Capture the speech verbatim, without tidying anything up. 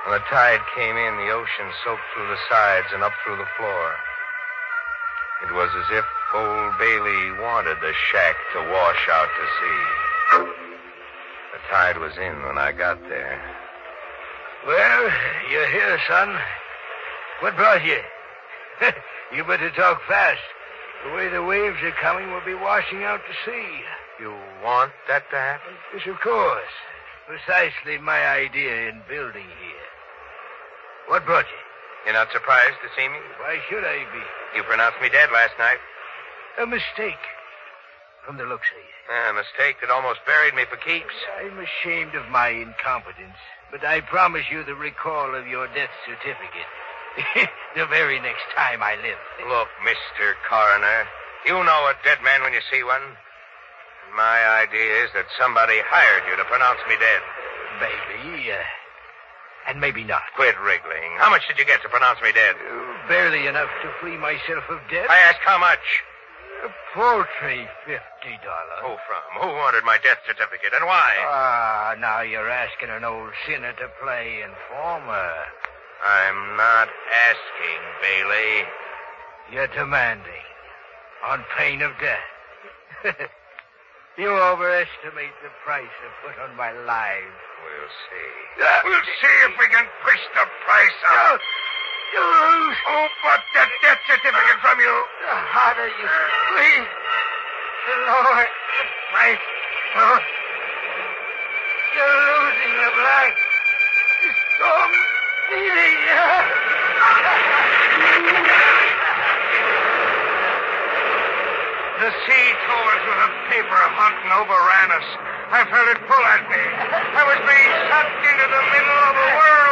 When the tide came in, the ocean soaked through the sides and up through the floor. It was as if old Bailey wanted the shack to wash out to sea. The tide was in when I got there. Well, you're here, son. What brought you? You better talk fast. The way the waves are coming, we'll be washing out to sea. You want that to happen? Yes, of course. Precisely my idea in building here. What brought you? You're not surprised to see me? Why should I be? You pronounced me dead last night. A mistake. From the looks of you. A mistake that almost buried me for keeps. I'm ashamed of my incompetence, but I promise you the recall of your death certificate. The very next time I live. Look, Mister Coroner, you know a dead man when you see one. My idea is that somebody hired you to pronounce me dead. Maybe, uh, and maybe not. Quit wriggling. How much did you get to pronounce me dead? Uh, barely enough to free myself of death. I asked how much. A paltry fifty dollars. Who from? Who wanted my death certificate, and why? Ah, now you're asking an old sinner to play informer. I'm not asking, Bailey. You're demanding. On pain of death. You overestimate the price I put on my life. We'll see. Uh, we'll see if we can push the price up. You lose. Who bought that death certificate from you? The harder you squeeze, the lower the price goes. You're losing the black. The storm beating you. The sea tore us with a paper hunt and overran us. I felt it pull at me. I was being sucked into the middle of a world.